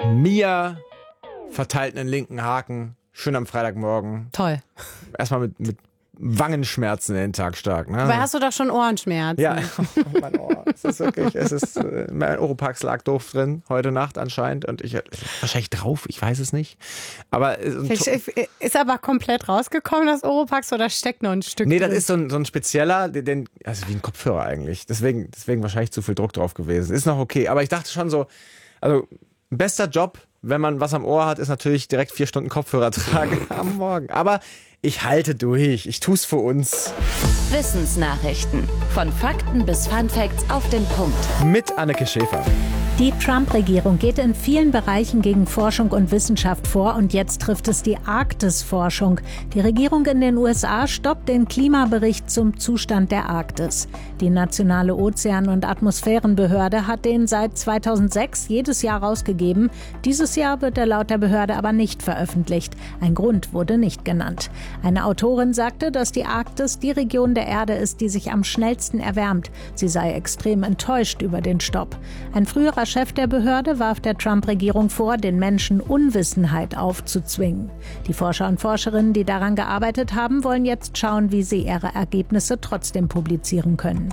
Mia verteilt einen linken Haken, schön am Freitagmorgen. Toll. Erstmal mit Wangenschmerzen in den Tag stark. Ne? Aber hast du doch schon Ohrenschmerzen? Ja, mein Ohr. Mein Oropax lag doof drin, heute Nacht anscheinend. Und ich wahrscheinlich drauf, ich weiß es nicht. Aber ist aber komplett rausgekommen, das Oropax, oder steckt noch ein Stück Nee, drin? das ist so ein spezieller, also wie ein Kopfhörer eigentlich. Deswegen wahrscheinlich zu viel Druck drauf gewesen. Ist noch okay. Aber ich dachte schon so, also bester Job, wenn man was am Ohr hat, ist natürlich direkt 4 Stunden Kopfhörer tragen am Morgen. Aber ich halte durch. Ich tu's für uns. Wissensnachrichten. Von Fakten bis Funfacts auf den Punkt. Mit Anneke Schäfer. Die Trump-Regierung geht in vielen Bereichen gegen Forschung und Wissenschaft vor und jetzt trifft es die Arktisforschung. Die Regierung in den USA stoppt den Klimabericht zum Zustand der Arktis. Die Nationale Ozean- und Atmosphärenbehörde hat den seit 2006 jedes Jahr rausgegeben. Dieses Jahr wird er laut der Behörde aber nicht veröffentlicht. Ein Grund wurde nicht genannt. Eine Autorin sagte, dass die Arktis die Region der Erde ist, die sich am schnellsten erwärmt. Sie sei extrem enttäuscht über den Stopp. Ein früherer Chef der Behörde warf der Trump-Regierung vor, den Menschen Unwissenheit aufzuzwingen. Die Forscher und Forscherinnen, die daran gearbeitet haben, wollen jetzt schauen, wie sie ihre Ergebnisse trotzdem publizieren können.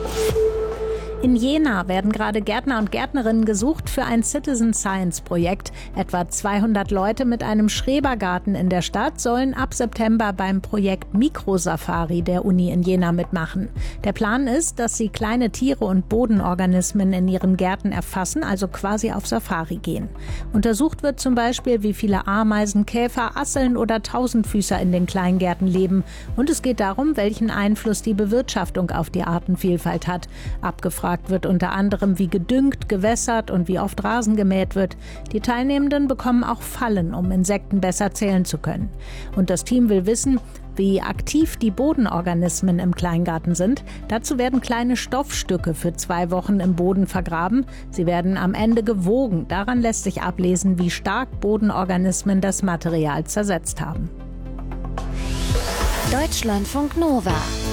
In Jena werden gerade Gärtner und Gärtnerinnen gesucht für ein Citizen-Science-Projekt. Etwa 200 Leute mit einem Schrebergarten in der Stadt sollen ab September beim Projekt Mikrosafari der Uni in Jena mitmachen. Der Plan ist, dass sie kleine Tiere und Bodenorganismen in ihren Gärten erfassen, also quasi auf Safari gehen. Untersucht wird zum Beispiel, wie viele Ameisen, Käfer, Asseln oder Tausendfüßer in den Kleingärten leben. Und es geht darum, welchen Einfluss die Bewirtschaftung auf die Artenvielfalt hat. Abgefragt wird unter anderem, wie gedüngt, gewässert und wie oft Rasen gemäht wird. Die Teilnehmenden bekommen auch Fallen, um Insekten besser zählen zu können. Und das Team will wissen, wie aktiv die Bodenorganismen im Kleingarten sind. Dazu werden kleine Stoffstücke für 2 Wochen im Boden vergraben. Sie werden am Ende gewogen. Daran lässt sich ablesen, wie stark Bodenorganismen das Material zersetzt haben. Deutschlandfunk Nova.